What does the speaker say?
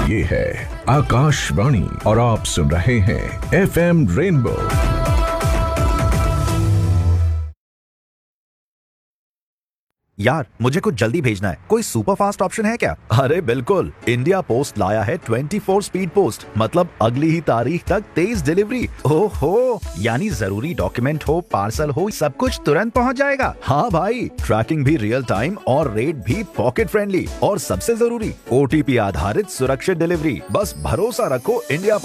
ये है आकाशवाणी और आप सुन रहे हैं FM रेनबो। यार मुझे कुछ जल्दी भेजना है, कोई सुपर फास्ट ऑप्शन है क्या? अरे बिल्कुल, इंडिया पोस्ट लाया है 24 स्पीड पोस्ट, मतलब अगली ही तारीख तक तेज डिलीवरी। ओहो, यानी जरूरी डॉक्यूमेंट हो, पार्सल हो, सब कुछ तुरंत पहुंच जाएगा। हाँ भाई, ट्रैकिंग भी रियल टाइम और रेट भी पॉकेट फ्रेंडली, और सबसे जरूरी OTP आधारित सुरक्षित डिलीवरी। बस भरोसा रखो इंडिया